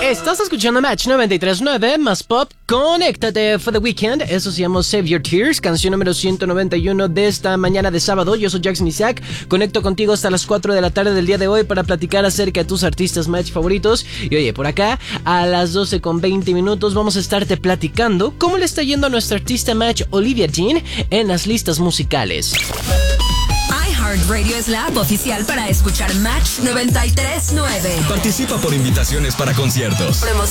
Estás escuchando Match 93.9 más pop. Conéctate for the weekend. Eso se llama Save Your Tears, canción número 191 de esta mañana de sábado. Yo soy Jackson Isaac. Conecto contigo hasta las 4 de la tarde del día de hoy para platicar acerca de tus artistas Match favoritos. Y oye, por acá a las 12:20 vamos a estarte platicando cómo le está yendo a nuestra artista Match Olivia Dean en las listas musicales. iHeartRadio es la app oficial para escuchar Match 93.9. Participa por invitaciones para conciertos,